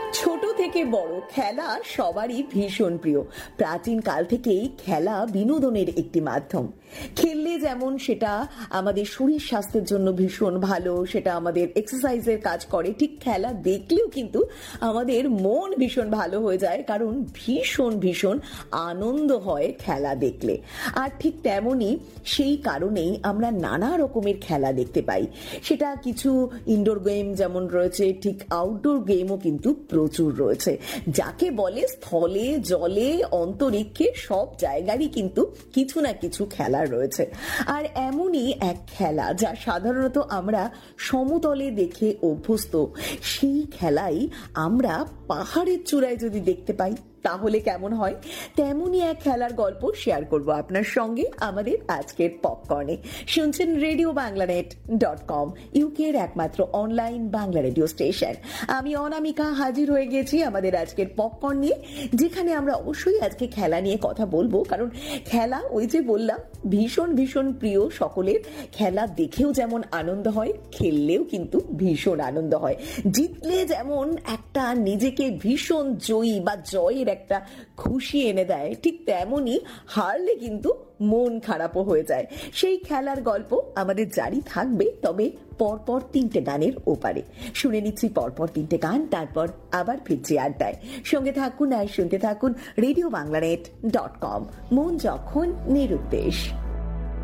ছোট থেকে বড় খেলা সবারই ভীষণ প্রিয়। প্রাচীন কাল থেকেই খেলা বিনোদনের একটি মাধ্যম। খেললে যেমন সেটা আমাদের শরীর স্বাস্থ্যের জন্য ভীষণ ভালো, সেটা আমাদের এক্সারসাইজের কাজ করে, ঠিক খেলা দেখলেও কিন্তু আমাদের মন ভীষণ ভালো হয়ে যায়, কারণ ভীষণ ভীষণ আনন্দ হয় খেলা দেখলে। আর ঠিক তেমনই সেই কারণেই আমরা নানা রকমের খেলা দেখতে পাই। সেটা কিছু ইনডোর গেম যেমন রয়েছে, ঠিক আউটডোর গেমও কিন্তু প্রচুর রয়েছে। যাকে বলে স্থলে জলে অন্তরিক্ষে সব জায়গারই কিন্তু কিছু না কিছু খেলা রয়েছে। আর এমনই এক খেলা যা সাধারণত আমরা সমতলে দেখে অভ্যস্ত, সেই খেলাই আমরা পাহাড়ের চূড়ায় যদি দেখতে পাই তাহলে কেমন হয়? তেমনই এক খেলার গল্প শেয়ার করব আপনার সঙ্গে আমাদের আজকের পপকর্নে। শুনছেন RadioBanglaNet.com, ইউকের একমাত্র অনলাইন বাংলা রেডিও স্টেশন। আমি অনামিকা হাজির হয়ে গেছি আমাদের আজকের পপকর্ন নিয়ে, যেখানে আমরা অবশ্যই আজকে খেলা নিয়ে কথা বলবো, কারণ খেলা ওই যে বললাম ভীষণ ভীষণ প্রিয় সকলের। খেলা দেখেও যেমন আনন্দ হয়, খেললেও কিন্তু ভীষণ আনন্দ হয়। জিতলে যেমন একটা নিজেকে ভীষণ জয়ী বা জয়ের একটা খুশি এনে দেয়, ঠিক তেমনই হারলে কিন্তু মন খারাপও হয়ে যায়। সেই খেলার গল্প আমাদের জারি থাকবে, তবে পরপর 3টে গানের ওপারে। শুনে নিচ্ছি পরপর 3টে গান, তারপর আবার ফিরছি আড্ডায়। সঙ্গে থাকুন আর শুনতে থাকুন RadioBanglaNet.com, মন যখন নিরুদ্দেশ।